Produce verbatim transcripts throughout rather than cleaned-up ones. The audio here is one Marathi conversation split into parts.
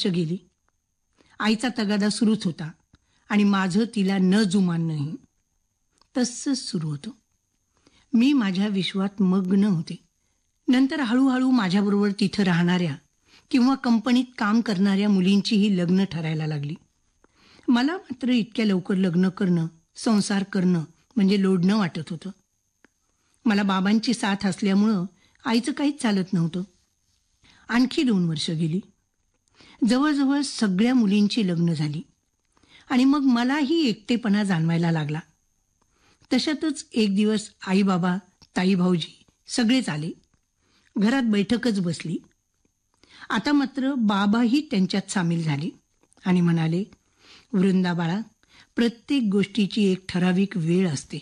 वर्ष गेली. आईचा तगादा सुरूच होता आणि माझं तिला न जुमान नाही. तसंच सुरू होतं. मी माझ्या विश्वात मग्न होते. नंतर हळूहळू माझ्याबरोबर तिथं राहणाऱ्या किंवा कंपनीत काम करणाऱ्या मुलींचीही लग्न ठरायला लागली. मला मात्र इतक्या लवकर लग्न करणं, संसार करणं म्हणजे लोडणं वाटत होतं. मला बाबांची साथ असल्यामुळं आईचं काहीच चालत नव्हतं. आणखी दोन वर्ष गेली. जवळजवळ सगळ्या मुलींची लग्न झाली आणि मग मलाही एकटेपणा जाणवायला लागला. तशातच एक दिवस आई बाबा, ताई भाऊजी सगळेच आले. घरात बैठकच बसली. आता मात्र बाबाही त्यांच्यात सामील झाले आणि म्हणाले, वृंदा बाळा, प्रत्येक गोष्टीची एक ठराविक वेळ असते.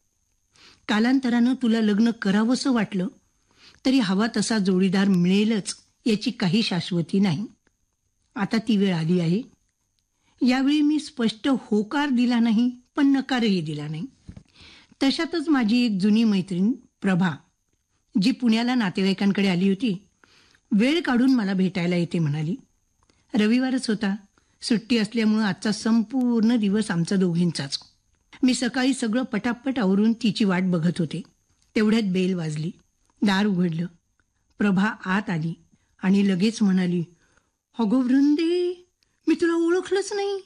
कालांतरानं तुला लग्न करावंसं वाटलं तरी हवा तसा जोडीदार मिळेलच याची काही शाश्वती नाही. आता ती वेळ आली आहे. यावेळी मी स्पष्ट होकार दिला नाही, पण नकारही दिला नाही. तशातच माझी एक जुनी मैत्रीण प्रभा, जी पुण्याला नातेवाईकांकडे आली होती, वेळ काढून मला भेटायला येते म्हणाली. रविवारच होता. सुट्टी असल्यामुळं आजचा संपूर्ण दिवस आमचा दोघींचाच. मी सकाळी सगळं पटापट आवरून तिची वाट बघत होते. तेवढ्यात बेल वाजली. दार उघडलं. प्रभा आत आली आणि लगेच म्हणाली, अगो वृंदे, मी तुला ओळखलंच नाही.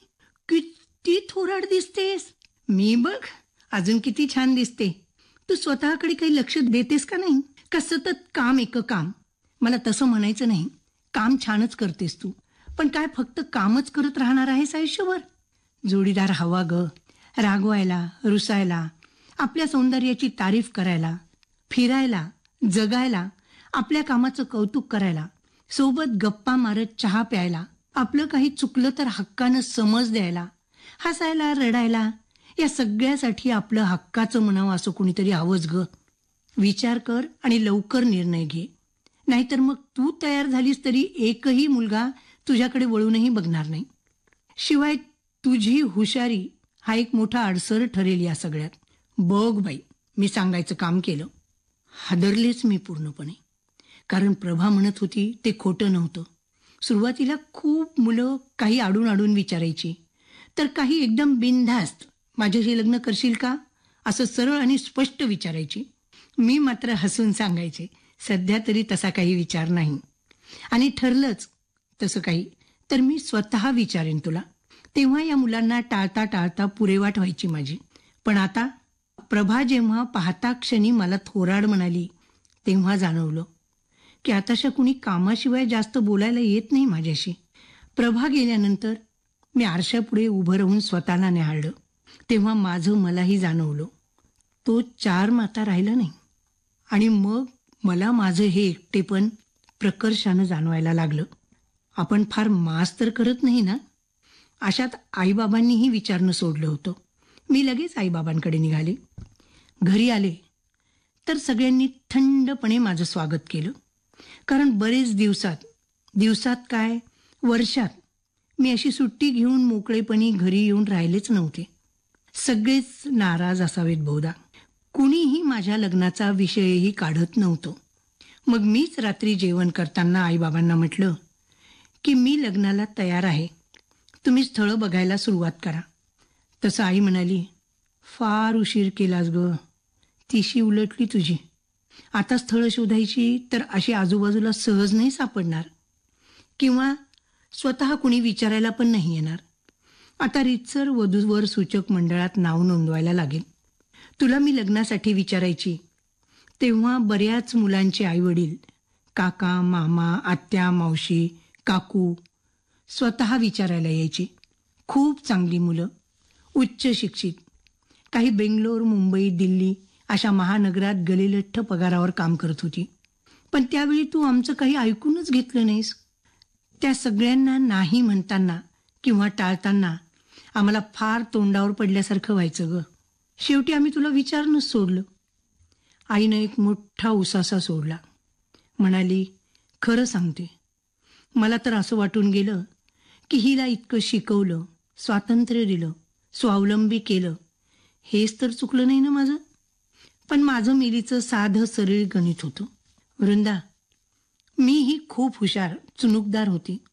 किती थोराड दिसतेस. मी बघ अजून किती छान दिसते. तू स्वतःकडे काही लक्ष देतेस का नाही? का सतत काम एक काम? मला तसं म्हणायचं नाही. काम छानच करतेस तू, पण काय फक्त कामच करत राहणार आहेस आयुष्यभर? जोडीदार हवा ग, रागवायला, रुसायला, आपल्या सौंदर्याची तारीफ करायला, फिरायला, जगायला, आपल्या कामाचं कौतुक करायला, सोबत गप्पा मारत चहा प्यायला, आपलं काही चुकलं तर हक्कानं समज द्यायला, हसायला, रडायला, या सगळ्यासाठी आपलं हक्काचं म्हणावं असं कुणीतरी हवंच ग. विचार कर आणि लवकर निर्णय घे. नाहीतर मग तू तयार झालीस तरी एकही मुलगा तुझ्याकडे वळूनही बघणार नाही. शिवाय तुझी हुशारी हा एक मोठा अडसर ठरेल या सगळ्यात. बघ बाई, मी सांगायचं काम केलं. हादरलेच मी पूर्णपणे. कारण प्रभा म्हणत होती ते खोटं नव्हतं. सुरुवातीला खूप मुलं काही आडून आडून विचारायची, तर काही एकदम बिनधास्त, माझ्याशी लग्न करशील का असं सरळ आणि स्पष्ट विचारायची. मी मात्र हसून सांगायचे, सध्या तरी तसा काही विचार नाही, आणि ठरलंच तसं काही तर मी स्वतः विचारेन तुला. तेव्हा या मुलांना टाळता टाळता पुरेवाट व्हायची माझी. पण आता प्रभा जेव्हा पाहता क्षणी मला थोराड म्हणाली, तेव्हा जाणवलं की आताशा कुणी कामाशिवाय जास्त बोलायला येत नाही माझ्याशी. प्रभा गेल्यानंतर मी आरशापुढे उभं राहून स्वतःला निहाळलं. तेव्हा माझं मलाही जाणवलं, तो चार माता राहिला नाही. आणि मग मला माझं हे एकटेपण प्रकर्षानं जाणवायला लागलं. आपण फार मास तर करत नाही ना? अशात आईबाबांनीही विचारणं सोडलं होतं. मी लगेच आईबाबांकडे निघाले. घरी आले तर सगळ्यांनी थंडपणे माझं स्वागत केलं. कारण बरेच दिवसात दिवसात काय वर्षात मी अशी सुट्टी घेऊन मोकळेपणी घरी येऊन राहिलेच नव्हते. सगळेच नाराज असावेत बहुधा. कुणीही माझ्या लग्नाचा विषयही काढत नव्हतं. मग मीच रात्री जेवण करताना आईबाबांना म्हटलं की मी लग्नाला तयार आहे, तुम्ही स्थळं बघायला सुरुवात करा. तसं आई म्हणाली, फार उशीर केलास ग, तिशी उलटली तुझी. आता स्थळं शोधायची तर अशी आजूबाजूला सहज नाही सापडणार, किंवा स्वतः कुणी विचारायला पण नाही येणार. आता रीतसर वधूवर सूचक मंडळात नाव नोंदवायला लागेल. तुला मी लग्नासाठी विचारायची तेव्हा बऱ्याच मुलांचे आईवडील, काका, मामा, आत्या, मावशी, काकू स्वतः विचारायला यायची. खूप चांगली मुलं, उच्च शिक्षित, काही बेंगलोर, मुंबई, दिल्ली अशा महानगरात गलिलठ्ठ पगारावर काम करत होती. पण त्यावेळी तू आमचं काही ऐकूनच घेतलं नाहीस. त्या सगळ्यांना नाही म्हणताना किंवा टाळताना आम्हाला फार तोंडावर पडल्यासारखं व्हायचं ग. शेवटी आम्ही तुला विचारणंच सोडलं. आईनं एक मोठा उसासा सोडला. म्हणाली, खरं सांगते, मला तर असं वाटून गेलं की हिला इतकं शिकवलं, स्वातंत्र्य दिलं, स्वावलंबी केलं, हेच तर चुकलं नाही ना माझं. पण माझं मिलीचं साधं सरळ गणित होतं. वृंदा, मी ही खूप हुशार, चुनुकदार होती.